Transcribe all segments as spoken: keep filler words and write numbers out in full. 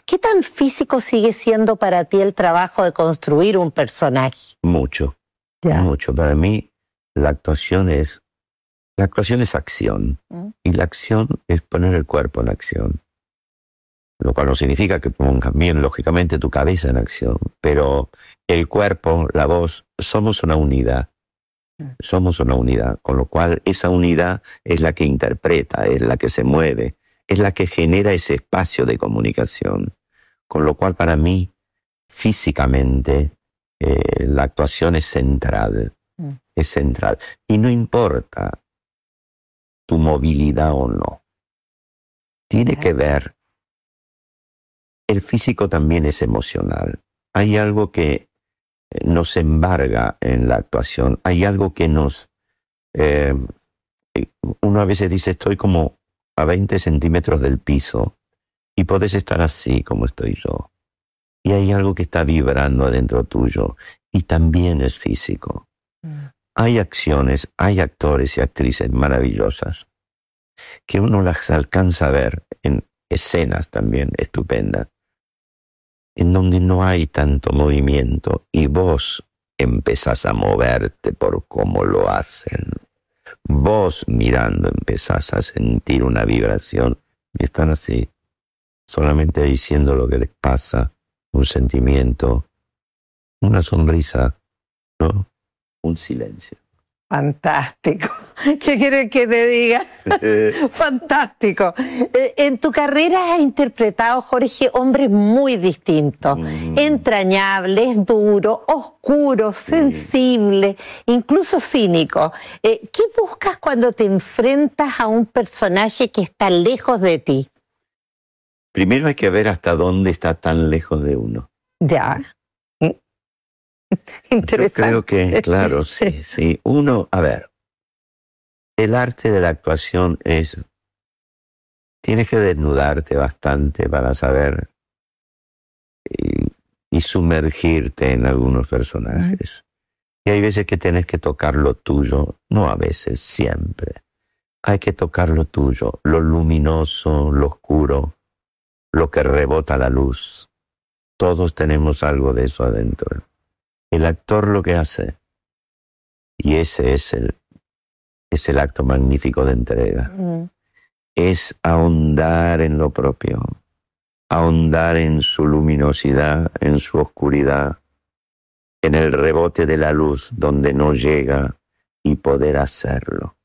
¿Qué tan físico sigue siendo para ti el trabajo de construir un personaje? Mucho, ya. mucho. Para mí la actuación es, la actuación es acción. ¿Mm? Y la acción es poner el cuerpo en acción. Lo cual no significa que pongas bien, lógicamente, tu cabeza en acción. Pero el cuerpo, la voz, somos una unidad. Somos una unidad, con lo cual esa unidad es la que interpreta, es la que se mueve, es la que genera ese espacio de comunicación. Con lo cual para mí, físicamente, eh, la actuación es central, mm. es central. Y no importa tu movilidad o no. Tiene que ver, el físico también es emocional. Hay algo que nos embarga en la actuación. Hay algo que nos... Eh, uno a veces dice, estoy como a veinte centímetros del piso y podés estar así como estoy yo. Y hay algo que está vibrando adentro tuyo y también es físico. Mm. Hay acciones, hay actores y actrices maravillosas que uno las alcanza a ver en escenas también estupendas, en donde no hay tanto movimiento y vos empezás a moverte por cómo lo hacen. Vos mirando empezás a sentir una vibración y están así, solamente diciendo lo que les pasa, un sentimiento, una sonrisa, ¿no? Un silencio. Fantástico. ¿Qué quieres que te diga? Fantástico. En tu carrera has interpretado, Jorge, hombres muy distintos, mm. entrañables, duros, oscuros, sensibles, mm. incluso cínicos. Eh, ¿Qué buscas cuando te enfrentas a un personaje que está lejos de ti? Primero hay que ver hasta dónde está tan lejos de uno. Ya. Interesante. Yo creo que, claro, sí, sí. Uno, a ver, el arte de la actuación es, tienes que desnudarte bastante para saber y, y sumergirte en algunos personajes. Mm. Y hay veces que tienes que tocar lo tuyo, no a veces, siempre. Hay que tocar lo tuyo, lo luminoso, lo oscuro, lo que rebota la luz. Todos tenemos algo de eso adentro. El actor lo que hace, y ese es el, es el acto magnífico de entrega, mm. es ahondar en lo propio, ahondar en su luminosidad, en su oscuridad, en el rebote de la luz donde no llega y poder hacerlo.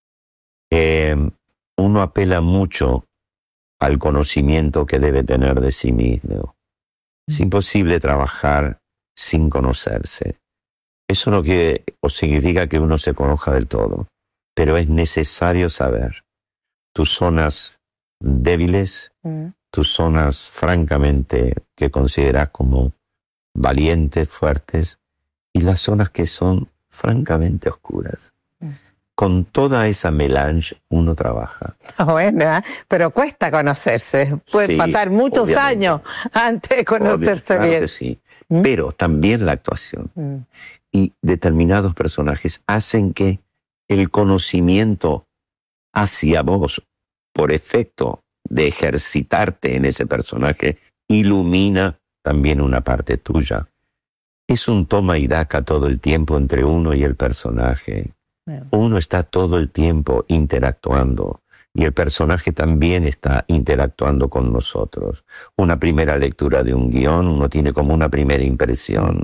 Eh, uno apela mucho al conocimiento que debe tener de sí mismo. Mm. Es imposible trabajar sin conocerse. Eso no quiere o significa que uno se conozca del todo, pero es necesario saber tus zonas débiles, mm. tus zonas francamente que consideras como valientes, fuertes, y las zonas que son francamente oscuras. Mm. Con toda esa melange uno trabaja. Bueno, ¿eh? Pero cuesta conocerse. Puede sí, pasar muchos obviamente. años antes de conocerse Obvio, bien. Claro que sí. Pero también la actuación mm. y determinados personajes hacen que el conocimiento hacia vos, por efecto de ejercitarte en ese personaje, ilumina también una parte tuya. Es un toma y daca todo el tiempo entre uno y el personaje. Bueno. Uno está todo el tiempo interactuando. Y el personaje también está interactuando con nosotros. Una primera lectura de un guión, uno tiene como una primera impresión.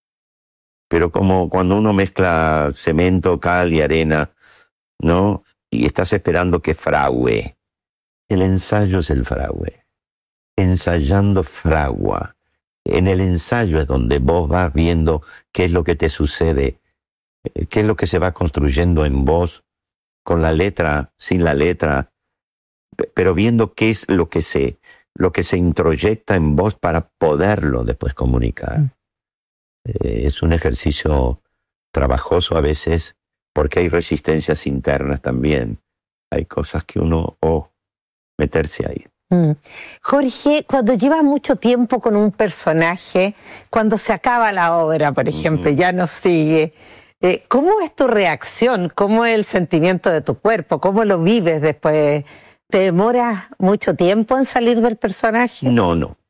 Pero como cuando uno mezcla cemento, cal y arena, ¿no? Y estás esperando que fragüe. El ensayo es el fragüe. Ensayando fragua. En el ensayo es donde vos vas viendo qué es lo que te sucede, qué es lo que se va construyendo en vos, con la letra, sin la letra, pero viendo qué es lo que se, lo que se introyecta en vos para poderlo después comunicar. Mm. Eh, es un ejercicio trabajoso a veces, porque hay resistencias internas también. Hay cosas que uno, oh, meterse ahí. Mm. Jorge, cuando llevas mucho tiempo con un personaje, cuando se acaba la obra, por ejemplo, uh-huh. ya no sigue, Eh, ¿cómo es tu reacción? ¿Cómo es el sentimiento de tu cuerpo? ¿Cómo lo vives después? ¿Te demoras mucho tiempo en salir del personaje? No, no.